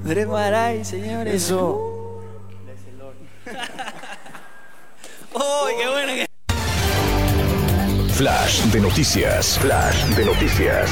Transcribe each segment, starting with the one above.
Andrés Maray, señores. Eso. ¡Oh, qué bueno que... Flash de noticias. Flash de noticias.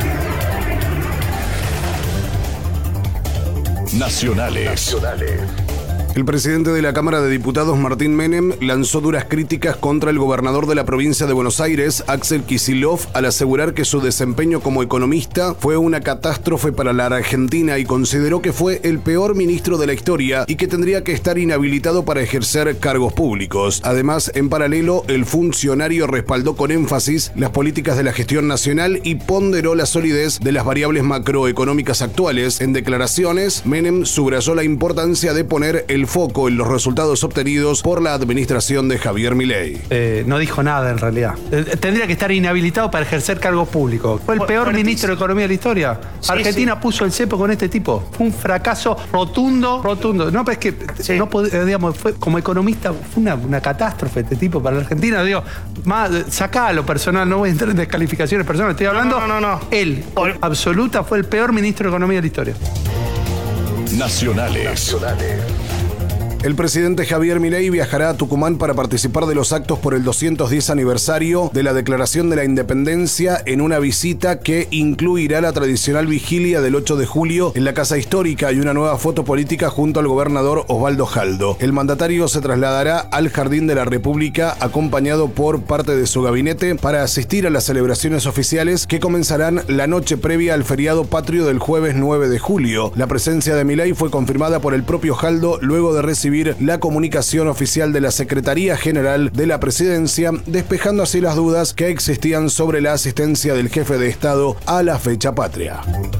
Nacionales. El presidente de la Cámara de Diputados, Martín Menem, lanzó duras críticas contra el gobernador de la provincia de Buenos Aires, Axel Kicillof, al asegurar que su desempeño como economista fue una catástrofe para la Argentina y consideró que fue el peor ministro de la historia y que tendría que estar inhabilitado para ejercer cargos públicos. Además, en paralelo, el funcionario respaldó con énfasis las políticas de la gestión nacional y ponderó la solidez de las variables macroeconómicas actuales. En declaraciones, Menem subrayó la importancia de poner el foco en los resultados obtenidos por la administración de Javier Milei. No dijo nada en realidad. Tendría que estar inhabilitado para ejercer cargos públicos. Fue el peor ministro de Economía de la historia. Sí, Argentina puso el cepo con este tipo. Fue un fracaso rotundo. No, pero es que no digamos, fue, como economista fue una catástrofe este tipo para la Argentina. Digo, sacá a lo personal, no voy a entrar en descalificaciones personales. Estoy hablando. No. Él, absoluta, fue el peor ministro de Economía de la historia. Nacionales. El presidente Javier Milei viajará a Tucumán para participar de los actos por el 210 aniversario de la Declaración de la Independencia en una visita que incluirá la tradicional vigilia del 8 de julio en la Casa Histórica y una nueva foto política junto al gobernador Osvaldo Jaldo. El mandatario se trasladará al Jardín de la República acompañado por parte de su gabinete para asistir a las celebraciones oficiales que comenzarán la noche previa al feriado patrio del jueves 9 de julio. La presencia de Milei fue confirmada por el propio Jaldo luego de recibir la comunicación oficial de la Secretaría General de la Presidencia, despejando así las dudas que existían sobre la asistencia del jefe de Estado a la fecha patria.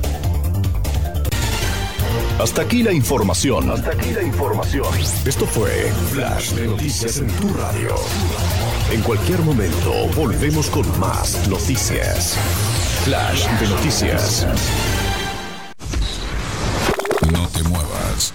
Hasta aquí la información. Esto fue Flash de Noticias en tu radio. En cualquier momento volvemos con más noticias. Flash de Noticias. No te muevas.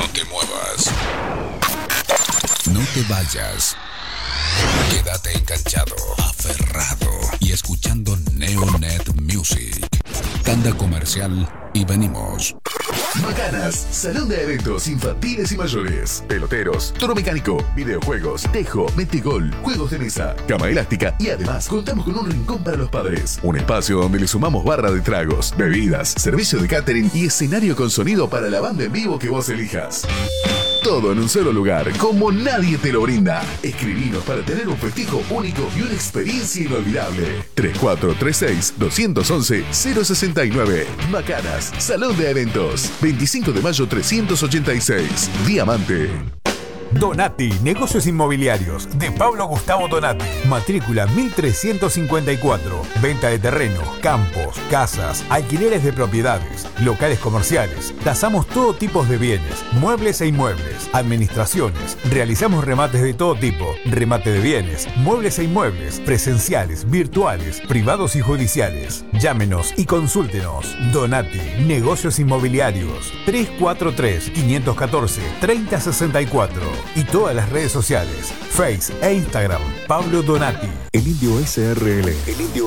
No te vayas. Quédate enganchado, aferrado y escuchando Neonet Music. Tanda comercial y venimos. Macanas, salón de eventos infantiles y mayores, peloteros, toro mecánico, videojuegos, tejo, metegol, juegos de mesa, cama elástica y además contamos con un rincón para los padres. Un espacio donde le sumamos barra de tragos, bebidas, servicio de catering y escenario con sonido para la banda en vivo que vos elijas. Todo en un solo lugar, como nadie te lo brinda. Escribinos para tener un festejo único y una experiencia inolvidable. 3436-211-069. Macanas, Salón de Eventos. 25 de mayo 386. Diamante. Donati, negocios inmobiliarios, de Pablo Gustavo Donati. Matrícula 1354. Venta de terrenos, campos, casas, alquileres de propiedades, locales comerciales. Tasamos todo tipo de bienes, muebles e inmuebles, administraciones. Realizamos remates de todo tipo, remate de bienes, muebles e inmuebles, presenciales, virtuales, privados y judiciales. Llámenos y consúltenos. Donati, negocios inmobiliarios. 343-514-3064. Y todas las redes sociales, Face e Instagram, Pablo Donati. El Indio SRL.